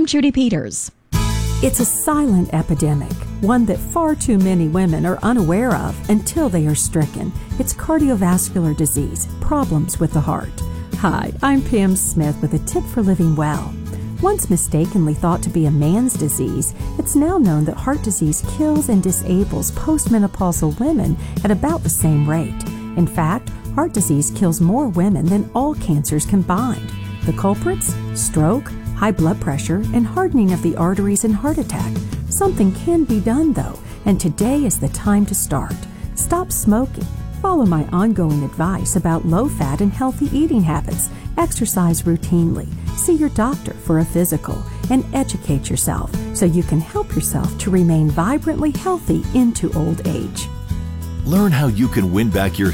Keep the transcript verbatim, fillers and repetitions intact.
Judy Peters. It's a silent epidemic, one that far too many women are unaware of until they are stricken. It's cardiovascular disease, problems with the heart. Hi, I'm Pam Smith with a tip for living well. Once mistakenly thought to be a man's disease, it's now known that heart disease kills and disables postmenopausal women at about the same rate. In fact, heart disease kills more women than all cancers combined. The culprits? Stroke, high blood pressure, and hardening of the arteries and heart attack. Something can be done though, and today is the time to start. Stop smoking. Follow my ongoing advice about low-fat and healthy eating habits. Exercise routinely. See your doctor for a physical, and educate yourself so you can help yourself to remain vibrantly healthy into old age. Learn how you can win back your